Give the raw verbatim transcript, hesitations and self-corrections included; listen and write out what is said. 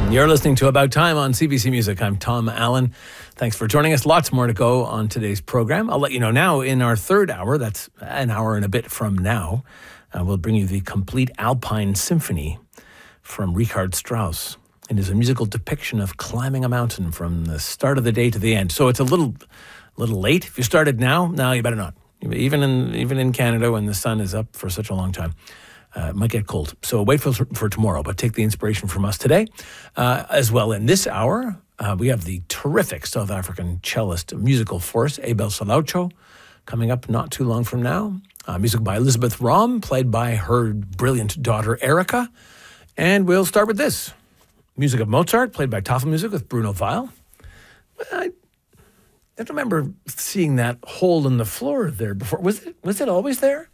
You're listening to About Time on C B C Music. I'm Tom Allen. Thanks for joining us. Lots more to go on today's program. I'll let you know now in our third hour, that's an hour and a bit from now, uh, we'll bring you the complete Alpine Symphony from Richard Strauss. It is a musical depiction of climbing a mountain from the start of the day to the end. So it's a little little late. If you started now, no, you better not. Even in, even in Canada when the sun is up for such a long time. Uh, it might get cold. So wait for, for tomorrow, but take the inspiration from us today. Uh, as well, in this hour, uh, we have the terrific South African cellist musical force, Abel Salaucho, coming up not too long from now. Uh, music by Elizabeth Rom, played by her brilliant daughter, Erica. And we'll start with this. Music of Mozart, played by Tafelmusik with Bruno Weil. I don't remember seeing that hole in the floor there before. Was it, was it always there?